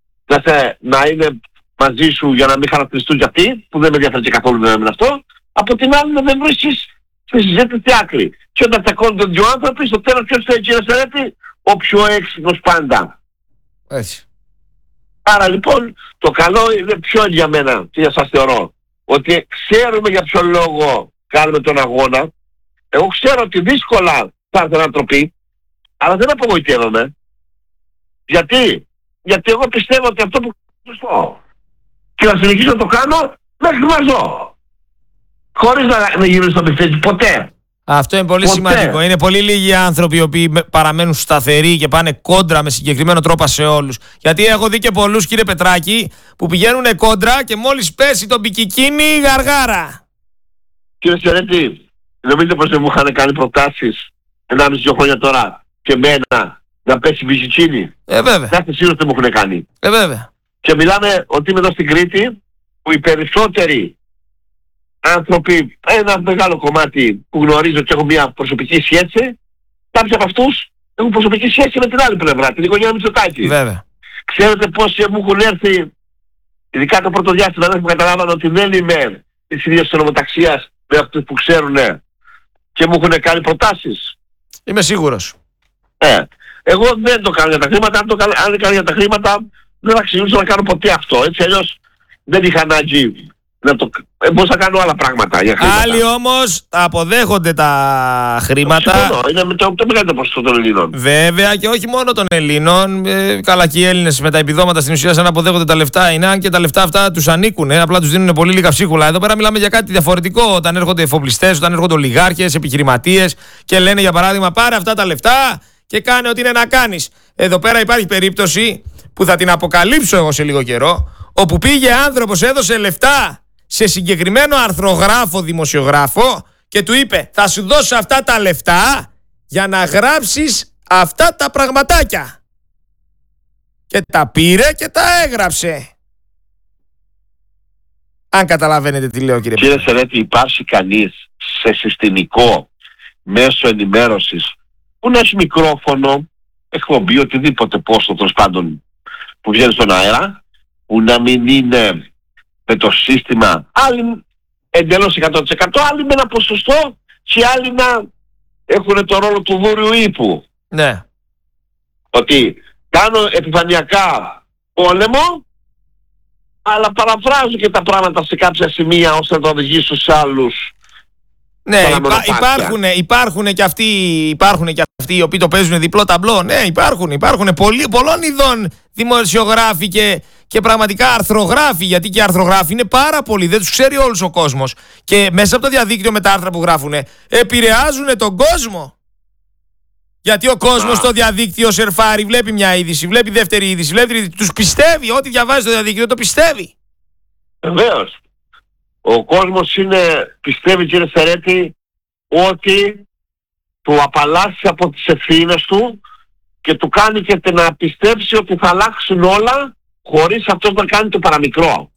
να είναι μαζί σου για να μην χαρακτηριστούν κι αυτοί, που δεν με ενδιαφέρει καθόλου με αυτό. Από την άλλη να δεν βρίσκεις στη συζήτηση άκρη. Και όταν τσακώνονται δύο άνθρωποι, στο τέλος ποιος θέλει, κύριε Σερέτη? Ο πιο έξυπνος πάντα. Έτσι. Άρα λοιπόν το καλό είναι πιο για μένα, και για σας θεωρώ, ότι ξέρουμε για ποιο λόγο κάνουμε τον αγώνα. Εγώ ξέρω ότι δύσκολα θα έρθει ανατροπή, αλλά δεν απογοητεύομαι. Γιατί? Γιατί εγώ πιστεύω ότι αυτό που σωστό. Και να συνεχίσω να το κάνω μέχρι να ζω. Χωρίς να γυρίσω στο πιφτέκι, ποτέ. Αυτό είναι πολύ σημαντικό. Είναι πολύ λίγοι άνθρωποι οι οποίοι παραμένουν σταθεροί και πάνε κόντρα με συγκεκριμένο τρόπο σε όλους. Γιατί έχω δει και πολλούς, κύριε Πετράκη, που πηγαίνουν κόντρα και μόλις πέσει το μπικικίνι, γαργάρα. Κύριε Σερέτη, νομίζετε πως δεν μου είχαν κάνει προτάσεις 1,5-2 χρόνια τώρα και εμένα να πέσει μπικικίνι? Βέβαια. Να είστε σίγουροι ότι μου έχουν κάνει. Βέβαια. Και μιλάμε ότι είμαι εδώ στην Κρήτη, που οι περισσότεροι άνθρωποι, ένα μεγάλο κομμάτι που γνωρίζω και έχω μια προσωπική σχέση, κάποιοι από αυτούς έχουν προσωπική σχέση με την άλλη πλευρά, την οικογένεια Μητσοτάκη. Βέβαια. Ξέρετε πόσοι μου έχουν έρθει, ειδικά το πρώτο διάστημα, που καταλάβανε ότι δεν είμαι της ίδιας νομοταξίας με αυτούς που ξέρουν και μου έχουν κάνει προτάσεις? Είμαι σίγουρος. Εγώ δεν το κάνω για τα χρήματα. Αν δεν κάνω για τα χρήματα, δεν θα ξεκινήσω να κάνω ποτέ αυτό. Έτσι αλλιώς δεν είχα ανάγκη να το... Μπορούσα να κάνω άλλα πράγματα για χρήματα. Άλλοι όμως αποδέχονται τα χρήματα. Συμφωνώ, είναι το μεγαλύτερο ποσοστό των Ελλήνων. Βέβαια, και όχι μόνο των Ελλήνων. Καλά, και οι Έλληνες με τα επιδόματα στην ουσία σαν αποδέχονται τα λεφτά είναι. Αν και τα λεφτά αυτά τους ανήκουν, απλά τους δίνουν πολύ λίγα ψίχουλα. Εδώ πέρα μιλάμε για κάτι διαφορετικό. Όταν έρχονται εφοπλιστές, όταν έρχονται ολιγάρχες, επιχειρηματίες και λένε για παράδειγμα πάρε αυτά τα λεφτά και κάνε ό,τι είναι να κάνεις. Εδώ πέρα υπάρχει περίπτωση που θα την αποκαλύψω εγώ σε λίγο καιρό, όπου πήγε άνθρωπος, έδωσε λεφτά σε συγκεκριμένο αρθρογράφο, δημοσιογράφο, και του είπε θα σου δώσω αυτά τα λεφτά για να γράψεις αυτά τα πραγματάκια. Και τα πήρε και τα έγραψε. Αν καταλαβαίνετε τι λέω, κύριε Κύριε Σερέτη, υπάρχει κανείς σε συστημικό μέσο ενημέρωσης που να έχει μικρόφωνο, εκπομπή, οτιδήποτε πόστο τέλος πάντων που βγαίνει στον αέρα, που να μην είναι με το σύστημα, άλλοι εντελώς 100%, άλλοι με ένα ποσοστό και άλλοι να έχουν το ρόλο του βόρειου ύπου? Ναι. Ότι κάνω επιφανειακά πόλεμο, αλλά παραφράζω και τα πράγματα σε κάποια σημεία ώστε να το οδηγήσω σε άλλους. Ναι, υπάρχουν και αυτοί οι οποίοι το παίζουν διπλό ταμπλό. Ναι, υπάρχουν πολλών ειδών δημοσιογράφοι και πραγματικά αρθρογράφοι, γιατί και οι αρθρογράφοι είναι πάρα πολλοί, δεν τους ξέρει όλος ο κόσμος. Και μέσα από το διαδίκτυο με τα άρθρα που γράφουν επηρεάζουν τον κόσμο. Γιατί ο κόσμος στο διαδίκτυο σερφάρει, βλέπει μια είδηση, βλέπει δεύτερη είδηση, τους πιστεύει, ό,τι διαβάζει στο διαδίκτυο το πιστεύει. Βεβαίως. Ο κόσμος πιστεύει, κύριε Σερέτη, ότι του απαλλάσσει από τις ευθύνες του και του κάνει και να πιστέψει ότι θα αλλάξουν όλα χωρίς αυτός να κάνει το παραμικρό.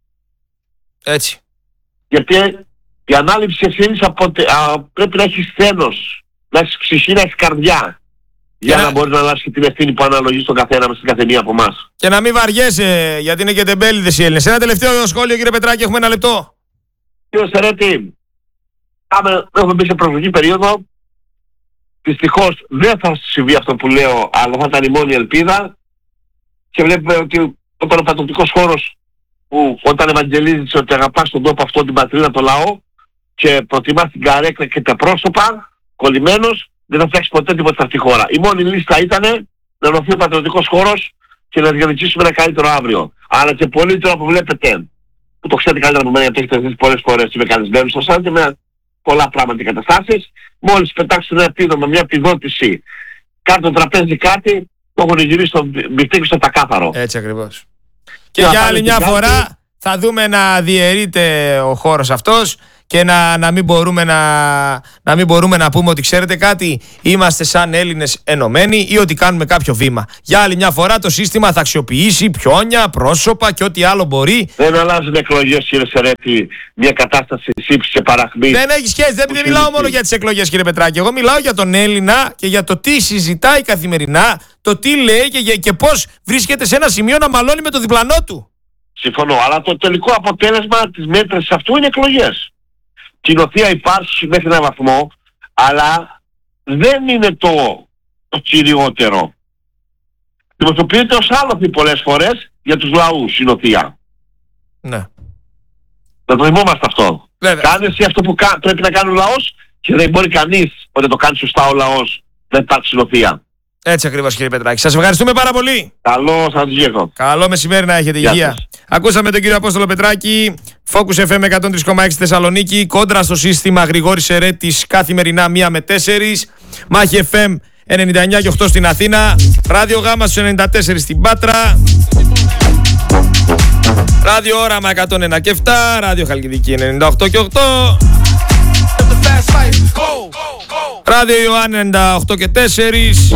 Έτσι. Γιατί η ανάληψη ευθύνης πρέπει να έχει σθένος, να έχει ψυχή, να έχει καρδιά, για να μπορεί να αλλάξει την ευθύνη που αναλογεί στον καθένα με στην καθεμία από εμάς. Και να μην βαριέσαι, γιατί είναι και τεμπέληδες οι Έλληνες. Ένα τελευταίο σχόλιο, κύριε Πετράκη, έχουμε 1 λεπτό. Κύριε Σερέτη, έχουμε μπει σε προεκλογική περίοδο. Δυστυχώς δεν θα συμβεί αυτό που λέω, αλλά θα ήταν η μόνη ελπίδα. Και βλέπουμε ότι όταν ο πατριωτικός χώρος, που όταν ευαγγελίζεις ότι αγαπάς τον τόπο αυτό, την πατρίδα, το λαό, και προτιμάς την καρέκλα και τα πρόσωπα, κολλημένος, δεν θα φτιάξει ποτέ τίποτα σε αυτή τη χώρα. Η μόνη λίστα ήταν να ενωθεί ο πατριωτικός χώρος και να διαδικήσουμε ένα καλύτερο αύριο. Αλλά και πολύ τώρα που βλέπετε, που το ξέρετε καλύτερα από μένα γιατί έχετε ζήσει πολλές φορές, είμαι καλεσμένος στο ΣΑΝΤ με πολλά πράγματα και καταστάσεις. Μόλις πετάξουν ένα επίδομα, μια επιδότηση, κάτω το τραπέζι κάτι, το έχουν γυρίσει στο μπιφτέκι στο πακάθαρο. Έτσι ακριβώς. Και για άλλη μια φορά θα δούμε να διαιρείται ο χώρος αυτός και να μην μπορούμε να πούμε ότι ξέρετε κάτι, είμαστε σαν Έλληνες ενωμένοι ή ότι κάνουμε κάποιο βήμα. Για άλλη μια φορά το σύστημα θα αξιοποιήσει πιόνια, πρόσωπα και ό,τι άλλο μπορεί. Δεν αλλάζουν εκλογές, κύριε Σερέτη, μια κατάσταση ύψης και παραχμής. Δεν έχει σχέση, δεν μιλάω μόνο για τις εκλογές, κύριε Πετράκη. Εγώ μιλάω για τον Έλληνα και για το τι συζητάει καθημερινά, το τι λέει και πώς βρίσκεται σε ένα σημείο να μαλώνει με το διπλανό του. Συμφωνώ, αλλά το τελικό αποτέλεσμα της μέτρησης αυτού είναι εκλογές. Κοινοτεία υπάρχει μέχρι έναν βαθμό, αλλά δεν είναι το κυριότερο. Δημοσιοποιείται ως άλοθη πολλές φορές για τους λαούς κοινοτεία. Ναι. Να το θυμόμαστε αυτό. Βέβαια. Κάνε εσύ αυτό που πρέπει να κάνει ο λαός και δεν μπορεί κανείς όταν το κάνει σωστά ο λαός να υπάρξει κοινοτεία. Έτσι ακριβώς, κύριε Πετράκη. Σας ευχαριστούμε πάρα πολύ. Καλό Σαββατοκύριακο. Καλό μεσημέρι να έχετε. Υγεία. Ακούσαμε τον κύριο Απόστολο Πετράκη. Focus FM 103,6 Θεσσαλονίκη. Κόντρα στο σύστημα Γρηγόρης Σερέτης καθημερινά 1 με 4. Μάχη FM 99 και 8 στην Αθήνα. Ράδιο Γάμα στους 94 στην Πάτρα. Ράδιο Όραμα 101 και 7. Ράδιο Χαλκιδική 98 και 8. Ράδιο Ιωάννη 98 και 4.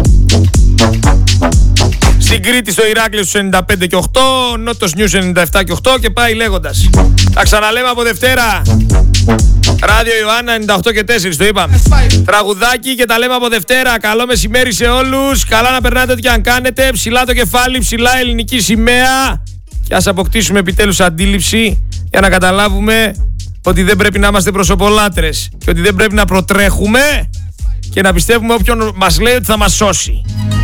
Στην Κρήτη στο Ηράκλειο στους 95 και 8. Νότος Νιούς 97 και 8 και πάει λέγοντας. Τα ξαναλέμε από Δευτέρα. Ράδιο Ιωάννα 98 και 4, το είπαμε. Τραγουδάκι και τα λέμε από Δευτέρα. Καλό μεσημέρι σε όλους. Καλά να περνάτε ό,τι και αν κάνετε. Ψηλά το κεφάλι, ψηλά ελληνική σημαία. Και ας αποκτήσουμε επιτέλους αντίληψη για να καταλάβουμε ότι δεν πρέπει να είμαστε προσωπολάτρες και ότι δεν πρέπει να προτρέχουμε και να πιστεύουμε όποιον μας λέει ότι θα μας σώσει.